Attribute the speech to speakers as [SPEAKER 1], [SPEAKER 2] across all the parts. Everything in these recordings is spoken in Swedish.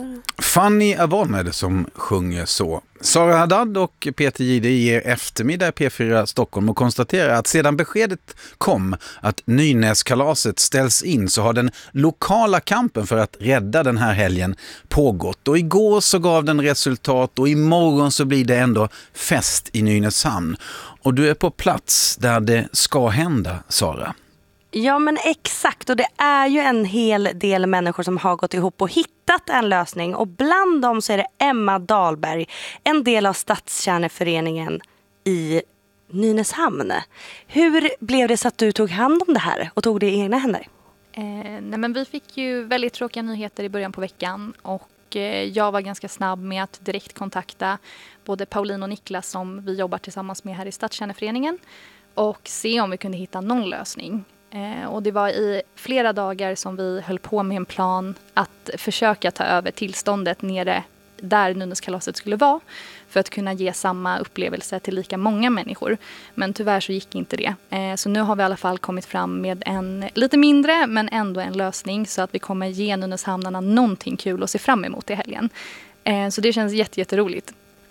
[SPEAKER 1] Fanny Avon är det som sjunger så. Sara Haddad och Peter Jihde ger eftermiddag i P4 Stockholm och konstaterar att sedan beskedet kom att Nynäskalaset ställs in så har den lokala kampen för att rädda den här helgen pågått. Och igår så gav den resultat och imorgon så blir det ändå fest i Nynäshamn. Och du är på plats där det ska hända, Sara.
[SPEAKER 2] Ja, men exakt, och det är ju en hel del människor som har gått ihop och hittat en lösning, och bland dem så är det Emma Dahlberg, en del av stadskärneföreningen i Nynäshamn. Hur blev det så att du tog hand om det här och tog det i egna händer?
[SPEAKER 3] Nej, men vi fick ju väldigt tråkiga nyheter i början på veckan, och jag var ganska snabb med att direkt kontakta både Pauline och Niklas som vi jobbar tillsammans med här i stadskärneföreningen och se om vi kunde hitta någon lösning. Och det var i flera dagar som vi höll på med en plan att försöka ta över tillståndet nere där Nynäskalaset skulle vara för att kunna ge samma upplevelse till lika många människor. Men tyvärr så gick inte det. Så nu har vi i alla fall kommit fram med en lite mindre men ändå en lösning så att vi kommer ge Nynäshamnarna någonting kul att se fram emot i helgen. Så det känns jätteroligt.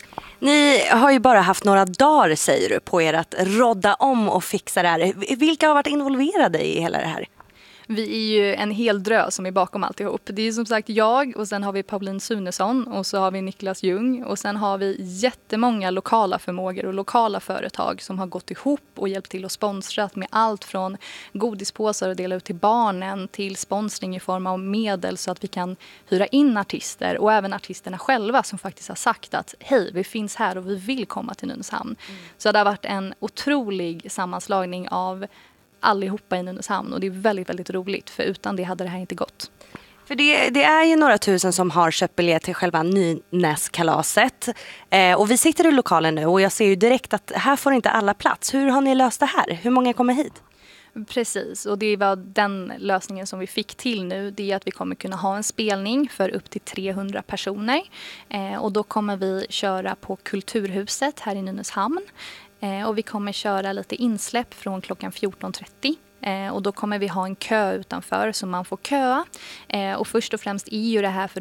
[SPEAKER 2] Ni har ju bara haft några dagar, säger du, på er att rodda om och fixa det här. Vilka har varit involverade i hela det här?
[SPEAKER 3] Vi är ju en hel drös som är bakom alltihop. Det är som sagt jag, och sen har vi Pauline Sunesson, och så har vi Niklas Ljung, och sen har vi jättemånga lokala förmågor och lokala företag som har gått ihop och hjälpt till att sponsra med allt från godispåsar och dela ut till barnen till sponsring i form av medel så att vi kan hyra in artister, och även artisterna själva som faktiskt har sagt att hej, vi finns här och vi vill komma till Nynäshamn. Så det har varit en otrolig sammanslagning av allihopa i Nynäshamn, och det är väldigt, väldigt roligt, för utan det hade det här inte gått.
[SPEAKER 2] För det är ju några tusen som har köpt biljett till själva Nynäskalaset. Och vi sitter i lokalen nu och jag ser ju direkt att här får inte alla plats. Hur har ni löst det här? Hur många kommer hit?
[SPEAKER 3] Precis, och det var den lösningen som vi fick till nu. Det är att vi kommer kunna ha en spelning för upp till 300 personer. Och då kommer vi köra på Kulturhuset här i Nynäshamn. Och vi kommer köra lite insläpp från klockan 14.30. Och då kommer vi ha en kö utanför så man får köa. Och först och främst är ju det här för